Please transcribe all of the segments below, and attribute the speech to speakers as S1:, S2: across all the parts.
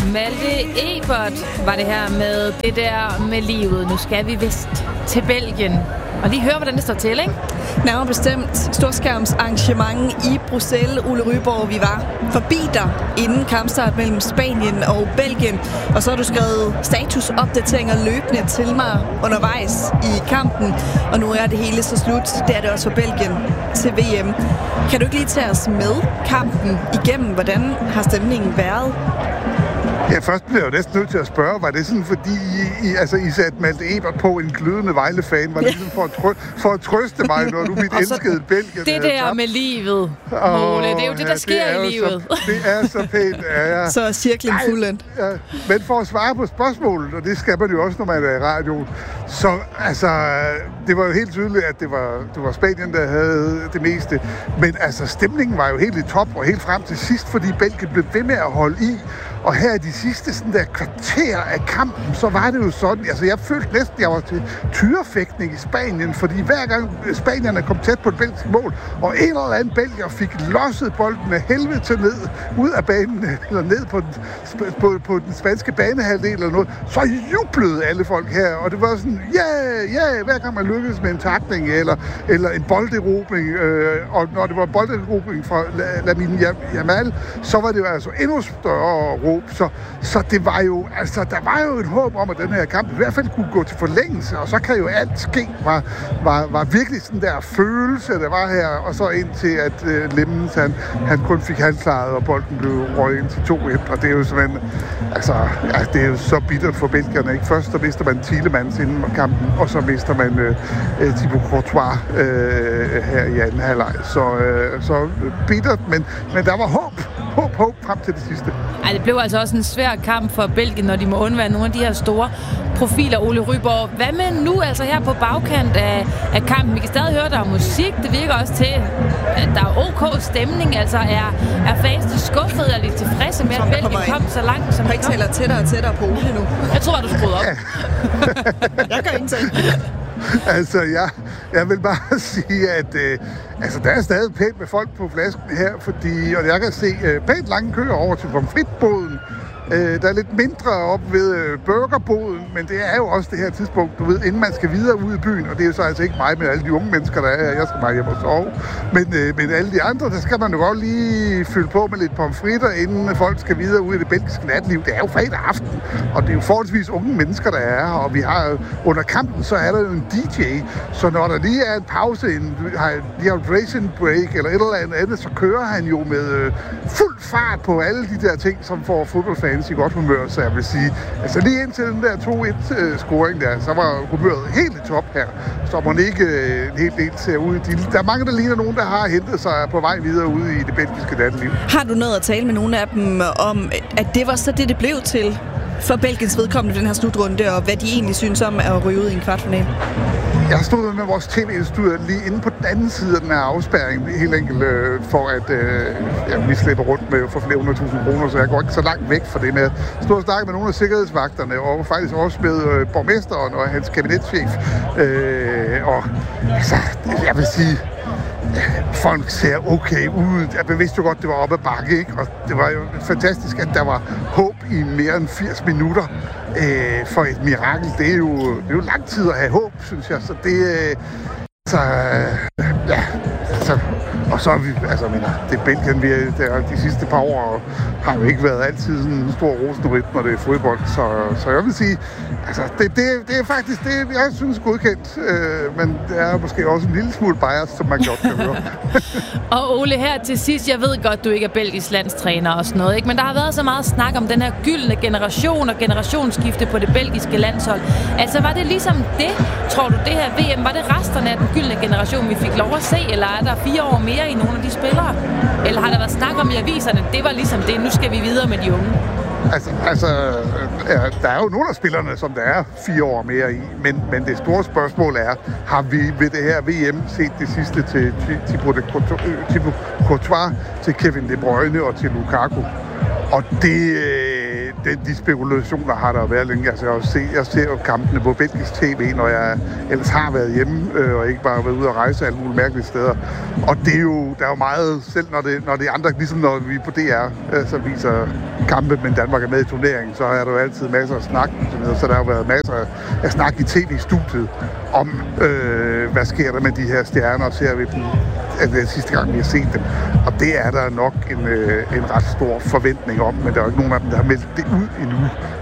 S1: Malte Ebert var det her med det der med livet. Nu skal vi vist til Belgien. Og lige høre, hvordan det står til, ikke?
S2: Nærmere bestemt storskærmsarrangement i Bruxelles, Ole Ryborg. Vi var forbi dig inden kampstart mellem Spanien og Belgien. Og så har du skrevet statusopdateringer løbende til mig undervejs i kampen. Og nu er det hele så slut. Det er det også for Belgien til VM. Kan du ikke lige tage os med kampen igennem? Hvordan har stemningen været?
S3: Ja, først blev jeg jo næsten nødt til at spørge, var det sådan, fordi I satte Malte Ebert på en glødende Vejle-fan? Var det sådan for at trøste mig, når du mit elskede Belgien?
S1: Det der med livet, Ole, det er jo det, der sker i livet.
S3: Det er så pænt, ja.
S2: Så er cirklen fuldendt.
S3: Ja. Men for at svare på spørgsmålet, og det skal man jo også, når man er i radioen, så det var jo helt tydeligt, at det var Spanien, der havde det meste. Men altså, stemningen var jo helt i top, og helt frem til sidst, fordi Belgien blev ved med at holde i. Og her i de sidste sådan der kvarter af kampen, så var det jo sådan, altså jeg følte næsten, at jeg var til tyrefægtning i Spanien, fordi hver gang spanierne kom tæt på det belgiske mål, og en eller anden belgier fik losset bolden af helvede til ned, ud af banen, eller ned på den spanske banehalvdel eller noget, så jublede alle folk her, og det var sådan, ja, hver gang man lykkedes med en takning eller en bolderobring, og når det var bolderobring fra Lamine Yamal, så var det jo altså endnu større råb. Så det var jo, altså, der var jo et håb om, at den her kamp i hvert fald kunne gå til forlængelse, og så kan jo alt ske, var virkelig sådan der følelse, der var her, og så indtil at Lemmens, han kun fik halvklaret, og bolden blev røget ind til 2-1, og det er jo simpelthen, altså, ja, det er jo så bittert for belgierne, ikke? Først så mister man Tielemans inden kampen, og så mister man Thibaut Courtois her i anden halvleg, så bittert, men der var håb frem til det sidste.
S1: Ej, det blev altså også en svær kamp for Belgien, når de må undvære nogle af de her store profiler, Ole Ryborg. Hvad med nu, altså her på bagkant af kampen? Vi kan stadig høre, der er musik. Det virker også til, at der er OK stemning. Altså er fans skuffede og lidt tilfredse med, at Belgien kom så langt, som de kom?
S2: Jeg tættere og tættere på Ole nu.
S1: Jeg tror, du skruede op.
S2: Jeg gør ingenting.
S3: Altså, jeg vil bare sige, at der er stadig pænt med folk på flasken her, og jeg kan se pænt lange køer over til pomfritboden. Der er lidt mindre op ved burgerboden, men det er jo også det her tidspunkt, du ved, inden man skal videre ud i byen, og det er jo så altså ikke mig med alle de unge mennesker, der er her. Jeg skal bare hjem og sove. Men alle de andre, der skal man jo godt lige fylde på med lidt pomfritter, inden folk skal videre ud i det belgiske natliv. Det er jo fredag aften, og det er jo forholdsvis unge mennesker, der er her, og vi har under kampen, så er der jo en DJ, så når der lige er en pause, en dehydration break eller et eller andet, så kører han jo med fuld fart på alle de der ting, som får fodboldfans i godt humør, så jeg vil sige, altså lige indtil den der 2-1-scoring der, så var humøret helt i top her. Så må ikke en hel del ser ud. Der er mange, der ligner nogen, der har hentet sig på vej videre ude i det belgiske natteliv.
S2: Har du noget at tale med nogle af dem om, at det var så det blev til for Belgiens vedkommende den her slutrunde, og hvad de egentlig synes om at ryge ud i en kvartfinale?
S3: Jeg stod med vores tv-studie lige inde på den anden side af den her afspærring, helt enkelt for at vi slipper rundt med for flere 100.000 kroner, så jeg går ikke så langt væk fra det med. Jeg stod og snakkede med nogle af sikkerhedsvagterne, og faktisk også med borgmesteren og hans kabinetschef. Og altså, jeg vil sige, folk ser okay ud. Jeg vidste jo godt, det var op ad bakke, ikke? Og det var jo fantastisk, at der var håb i mere end 80 minutter for et mirakel. Det er jo lang tid at have håb, synes jeg. Så det... Og så er vi, det Belgien, de sidste par år har jo ikke været altid sådan en stor rosenryt, når det er fodbold. Så jeg vil sige, altså, det er faktisk det, jeg synes er godkendt. Men det er måske også en lille smule bias, som man godt kan høre.
S1: Og Ole, her til sidst, jeg ved godt, du ikke er belgisk landstræner og sådan noget, ikke? Men der har været så meget snak om den her gyldne generation og generationsskifte på det belgiske landshold. Altså, var det ligesom det, tror du, det her VM, var det resterne af den gyldne generation, vi fik lov at se, eller er der 4 år mere i nogle af de spillere? Eller har der været snak om i aviserne, det var ligesom det, nu skal vi videre med de unge?
S3: Der er jo nogle af spillerne, som der er 4 år mere i, men det store spørgsmål er, har vi ved det her VM set det sidste til Thibaut Courtois, til Kevin De Bruyne og til Lukaku? Og det de spekulationer har der været længe. Altså, jeg ser jo kampene på belgisk tv, når jeg ellers har været hjemme, og ikke bare været ude og rejse alle mulige mærkelige steder. Og det er jo, der er jo meget, selv når det er andre, ligesom når vi på DR, så viser kampe, men Danmark er med i turneringen, så er der jo altid masser af snak. Så der har jo været masser af snak i tv-studiet om, hvad sker der med de her stjerner, og ser vi dem sidste gang, vi har set dem. Og det er der nok en ret stor forventning om, men der er jo ikke nogen af dem, der har meldt det ud endnu.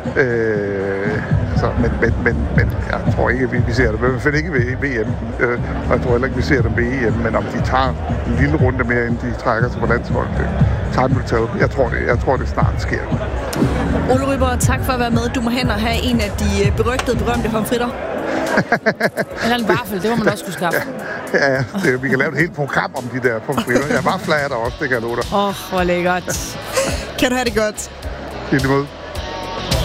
S3: Men jeg tror ikke, vi ser det. Men ikke ved VM, og jeg tror heller ikke, vi ser dem ved EM, men om de tager en lille runde mere, inden de trækker sig på landsholdet, time will tell. Jeg tror, det snart sker.
S2: Ole Ryborg, tak for at være med. Du må hen og have en af de berømte pomfritter.
S1: Eller en vaffel, det må man også kunne skaffe.
S3: Ja, vi kan lave et helt program om de der pomfritter. Jeg vafler er der også, det kan jeg love dig.
S1: Hvor lækkert.
S2: Kan du have det godt?
S3: Helt imod.